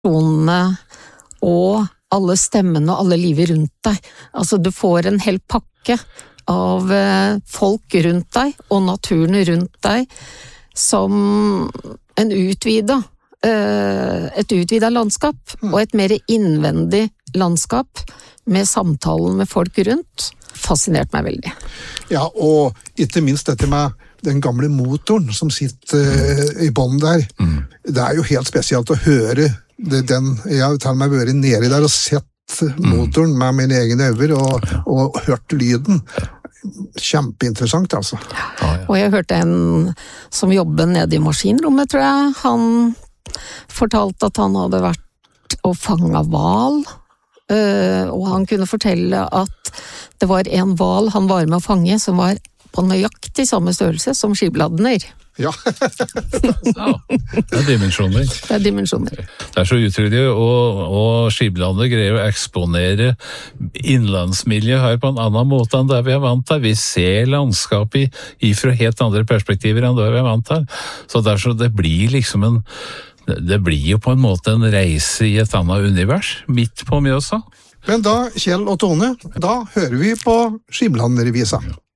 tonene og alle stemmene og alle livet rundt deg. Altså, du får en hel pakke av folk rundt deg og naturen rundt deg som et utvidet landskap og et mer innvendig landskap med samtalen med folk rundt. Fascinert meg veldig. Ja, og ikke minst dette med den gamle motoren som sitter i bånd der. Det jo helt spesielt å høre den. Jeg har til meg vært nede der og sett motoren med mine egne øyne og hørt lyden. Kjempeinteressant, altså. Og jeg hørte en som jobber nede i maskinrommet, tror jeg. Han fortalte at han hadde vært og fanget hval, og han kunne fortelle at det var en hval han var med å fange som var på nøyaktig samme størrelse som skibladner. Ja. Det dimensjoner. Det dimensjoner. Det så utrolig, og skibladner greier å eksponere innlandsmiljøet her på en annen måte enn det vi vant til. Vi ser landskapet fra helt andre perspektiver enn det vi vant til. Så derfor det blir liksom det blir jo på en måte en reise i et annet univers, midt på Mjøsa. Men da, Kjell og Tone, da hører vi på Skibladnervisa.